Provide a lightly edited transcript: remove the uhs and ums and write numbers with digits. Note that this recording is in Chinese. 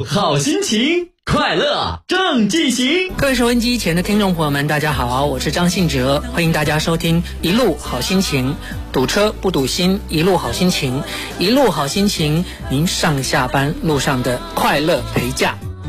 好心情，快乐正进行。 各位收音机前的听众朋友们，大家好，我是张信哲，欢迎大家收听一路好心情，堵车不堵心，一路好心情，一路好心情，您上下班路上的快乐陪驾。